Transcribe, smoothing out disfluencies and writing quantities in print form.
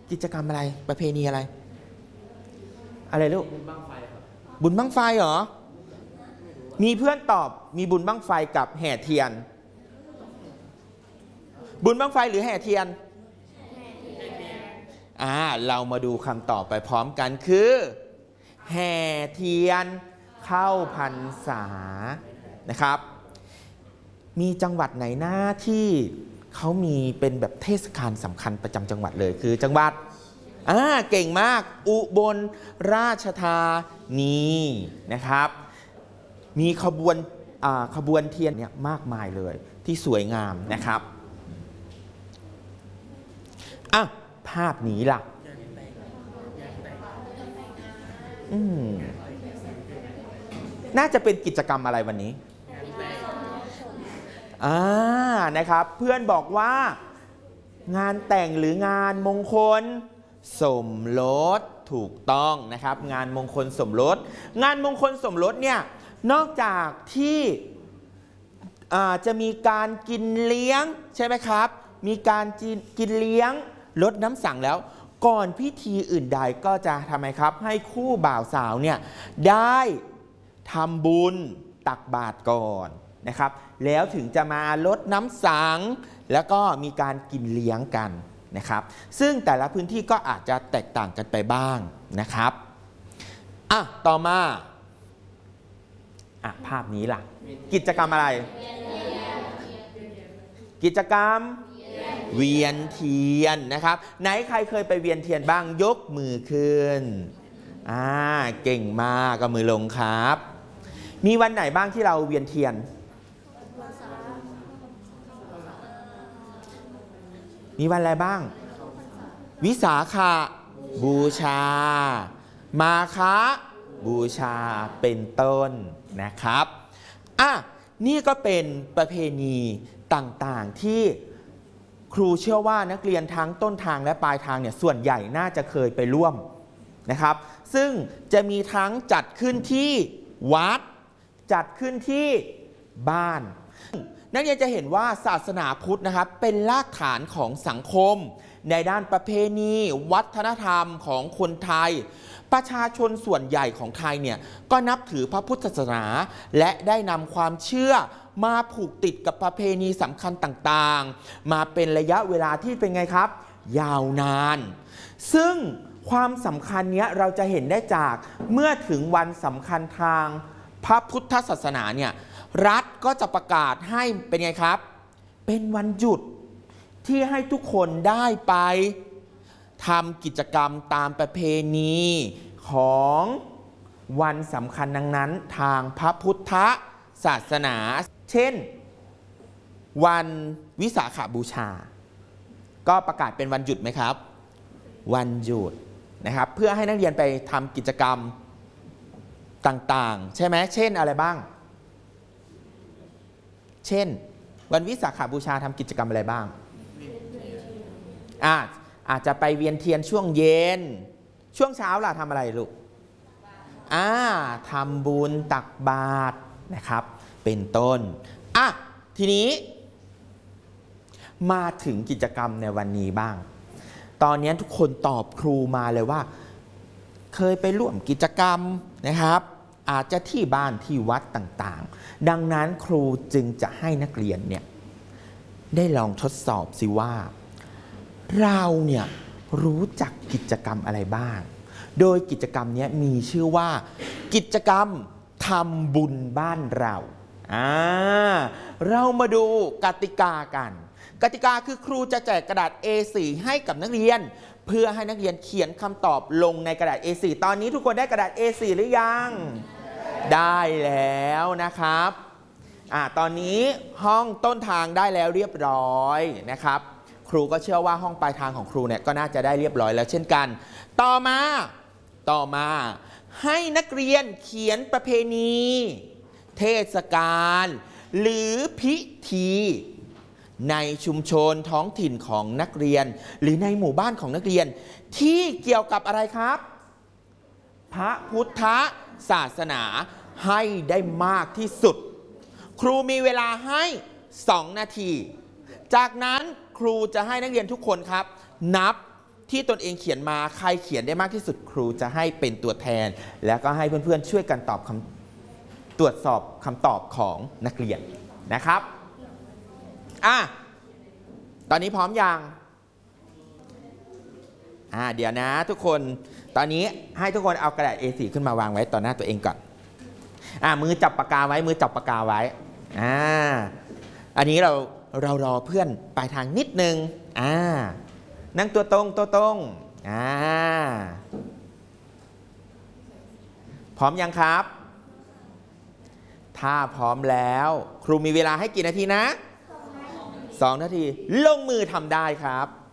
กิจกรรมอะไรประเพณีอะไรลูกบุญบั้งไฟครับบุญบั้งไฟเหรอมีเพื่อนตอบมีบุญบั้งไฟกับแห่เทียนบุญบั้งไฟหรือแห่เทียนเรามาดูคำตอบไปพร้อมกันคือแห่เทียนเข้าพรรษานะครับมีจังหวัดไหนหน้าที่เขามีเป็นแบบเทศกาลสำคัญประจำจังหวัดเลยคือจังหวัดเก่งมากอุบลราชธานีนะครับมีขบวนเทียนเนี่ยมากมายเลยที่สวยงามนะครับภาพนี้ล่ะน่าจะเป็นกิจกรรมอะไรวันนี้นะครับเพื่อนบอกว่างานแต่งหรืองานมงคลสมรสถูกต้องนะครับงานมงคลสมรสงานมงคลสมรสเนี่ยนอกจากที่จะมีการกินเลี้ยงใช่ไหมครับมีการกินเลี้ยงลดน้ำสังแล้วก่อนพิธีอื่นใดก็จะทำไมครับให้คู่บ่าวสาวเนี่ยได้ทำบุญตักบาตรก่อนนะครับแล้วถึงจะมาลดน้ำสังแล้วก็มีการกินเลี้ยงกันนะครับซึ่งแต่ละพื้นที่ก็อาจจะแตกต่างกันไปบ้างนะครับต่อมาภาพนี้ล่ะกิจกรรมอะไรกิจกรรมเวียนเทียนนะครับไหนใครเคยไปเวียนเทียนบ้างยกมือขึ้นเก่งมากก็มือลงครับมีวันไหนบ้างที่เราเวียนเทียนมีวันอะไรบ้างวิสาขบูชามาฆบูชาเป็นต้นนะครับนี่ก็เป็นประเพณีต่างๆที่ครูเชื่อว่านักเรียนทั้งต้นทางและปลายทางเนี่ยส่วนใหญ่น่าจะเคยไปร่วมนะครับซึ่งจะมีทั้งจัดขึ้นที่วัดจัดขึ้นที่บ้านนักเรียนจะเห็นว่าศาสนาพุทธนะครับเป็นรากฐานของสังคมในด้านประเพณีวัฒนธรรมของคนไทยประชาชนส่วนใหญ่ของไทยเนี่ยก็นับถือพระพุทธศาสนาและได้นำความเชื่อมาผูกติดกับประเพณีสำคัญต่างๆมาเป็นระยะเวลาที่เป็นไงครับยาวนานซึ่งความสำคัญเนี้ยเราจะเห็นได้จากเมื่อถึงวันสำคัญทางพระพุทธศาสนาเนี่ยรัฐก็จะประกาศให้เป็นไงครับเป็นวันหยุดที่ให้ทุกคนได้ไปทำกิจกรรมตามประเพณีของวันสำคัญนั้นทางพระพุทธศาสนาเช่นวันวิสาขบูชาก็ประกาศเป็นวันหยุดไหมครับวันหยุดนะครับเพื่อให้นักเรียนไปทำกิจกรรมต่างๆใช่ไหมเช่นอะไรบ้างเช่นวันวิสาขบูชาทำกิจกรรมอะไรบ้างอาจจะไปเวียนเทียนช่วงเย็นช่วงเช้าล่ะทำอะไรลูกทำบุญตักบาตรนะครับเป็นต้นทีนี้มาถึงกิจกรรมในวันนี้บ้างตอนนี้ทุกคนตอบครูมาเลยว่าเคยไปร่วมกิจกรรมนะครับอาจจะที่บ้านที่วัดต่างๆดังนั้นครูจึงจะให้นักเรียนเนี่ยได้ลองทดสอบสิว่าเราเนี่ยรู้จักกิจกรรมอะไรบ้างโดยกิจกรรมนี้มีชื่อว่ากิจกรรมทำบุญบ้านเราเรามาดูกติกากันกติกาคือครูจะแจกกระดาษ A4 ให้กับนักเรียนเพื่อให้นักเรียนเขียนคำตอบลงในกระดาษ A4 ตอนนี้ทุกคนได้กระดาษ A4 หรือยังได้แล้วนะครับตอนนี้ห้องต้นทางได้แล้วเรียบร้อยนะครับครูก็เชื่อว่าห้องปลายทางของครูเนี่ยก็น่าจะได้เรียบร้อยแล้วเช่นกันต่อมาให้นักเรียนเขียนประเพณีเทศกาลหรือพิธีในชุมชนท้องถิ่นของนักเรียนหรือในหมู่บ้านของนักเรียนที่เกี่ยวกับอะไรครับพระพุทธศาสนาให้ได้มากที่สุดครูมีเวลาให้2 นาทีจากนั้นครูจะให้นักเรียนทุกคนครับนับที่ตนเองเขียนมาใครเขียนได้มากที่สุดครูจะให้เป็นตัวแทน แล้วก็ให้เพื่อนๆช่วยกันตรวจสอบคำตอบของนักเรียนนะครับตอนนี้พร้อมยังเดี๋ยวนะทุกคนตอนนี้ให้ทุกคนเอากระดาษ A4 ขึ้นมาวางไว้ต่อหน้าตัวเองก่อนมือจับปากกาไว้มือจับปากกาไว้อันนี้เรารอเพื่อนปลายทางนิดนึงนั่งตัวตรงพร้อมยังครับถ้าพร้อมแล้วครูมีเวลาให้กี่นาทีนะ2 นาทีลงมือทำได้ครับ